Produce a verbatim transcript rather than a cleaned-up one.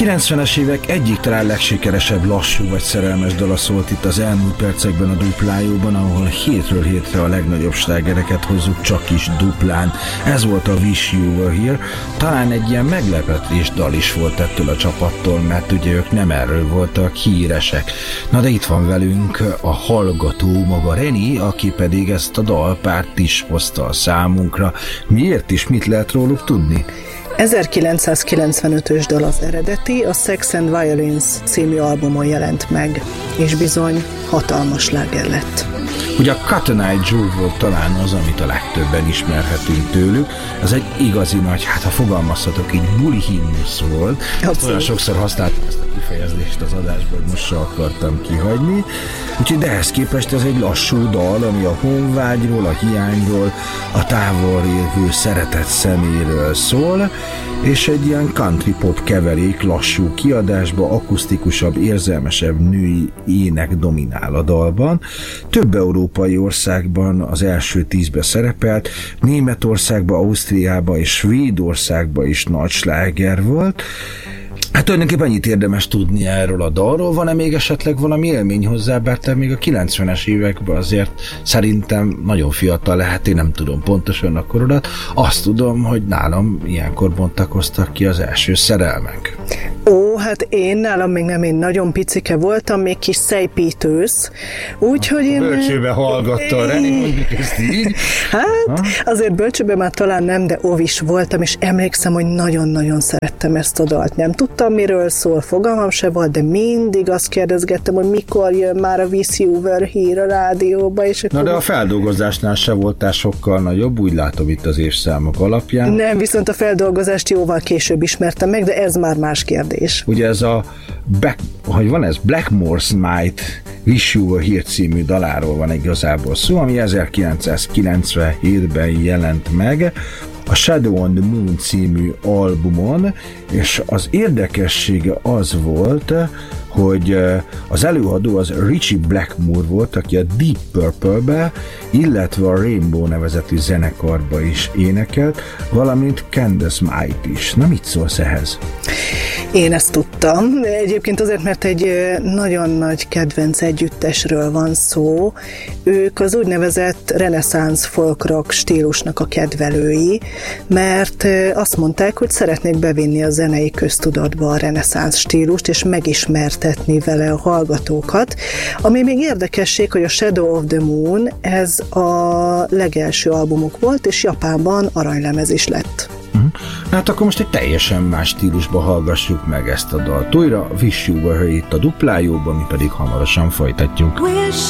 kilencvenes évek egyik talán legsikeresebb lassú vagy szerelmes dala szólt itt az elmúlt percekben a duplájóban, ahol hétről hétre a legnagyobb slágereket hozzuk csak is duplán. Ez volt a Wish You Were Here. Talán egy ilyen meglepetés dal is volt ettől a csapattól, mert ugye ők nem erről voltak híresek. Na de itt van velünk a hallgató maga Reni, aki pedig ezt a dalpárt is hozta a számunkra. Miért is, mit lehet róluk tudni? ezerkilencszázkilencvenötös dal az eredeti, a Sex and Violence című albumon jelent meg, és bizony hatalmas sláger lett. Ugye a Cotton Eye Joe volt talán az, amit a legtöbben ismerhetünk tőlük. Ez egy igazi nagy, hát ha fogalmazhatok így, buli himnusz volt. Azt olyan sokszor használtam ezt a kifejezést az adásban, hogy most se akartam kihagyni. Úgyhogy de ehhez képest ez egy lassú dal, ami a honvágyról, a hiányról, a távol élő szeretett szeméről szól, és egy ilyen country pop keverék lassú kiadásba, akusztikusabb, érzelmesebb női ének dominál a dalban. Több európai országban az első tízbe szerepelt, Németországban, Ausztriában és Svédországban is nagy sláger volt. Hát tulajdonképpen ennyit érdemes tudni erről a dalról. Van-e még esetleg valami élmény hozzá, bár te még a kilencvenes években azért szerintem nagyon fiatal lehet, én nem tudom pontosan a korodat. Azt tudom, hogy nálam ilyenkor bontakoztak ki az első szerelmek. Ó, hát én nálam még nem, én nagyon picike voltam, még kis szejpítősz, úgyhogy én... Bölcsőbe hallgatta, Reni, mondjuk ezt így. Hát, ha? Azért bölcsőbe már talán nem, de óvis voltam, és emlékszem, hogy nagyon-nagyon szerettem ezt a dalt. Nem tudtam, miről szól, fogalmam se volt, de mindig azt kérdezgettem, hogy mikor jön már a Wish You Were Here a rádióba. És Na de a feldolgozásnál se voltál sokkal nagyobb, úgy látom itt az évszámok alapján. Nem, viszont a feldolgozást jóval később ismertem meg, de ez már más kérdés. Ugye ez a Back, hogy van ez? Blackmore's Night Wish You Were Here című daláról van igazából szó, ami ezerkilencszázkilencvenhétben jelent meg a Shadow on the Moon című albumon, és az érdekessége az volt, hogy az előadó az Ritchie Blackmore volt, aki a Deep Purple-be, illetve a Rainbow nevezetű zenekarba is énekelt, valamint Candace Might is. Na, mit szólsz ehhez? Én ezt tudtam. Egyébként azért, mert egy nagyon nagy kedvenc együttesről van szó. Ők az úgynevezett reneszánsz folk rock stílusnak a kedvelői, mert azt mondták, hogy szeretnék bevinni a zenei köztudatba a reneszánsz stílust, és megismertetni vele a hallgatókat. Ami még érdekesség, hogy a Shadow of the Moon, ez a legelső albumuk volt, és Japánban aranylemez is lett. Hát akkor most egy teljesen más stílusba hallgassuk meg ezt a dalt. Újra Wish You Were Here itt a duplájóban, mi pedig hamarosan folytatjuk. Wish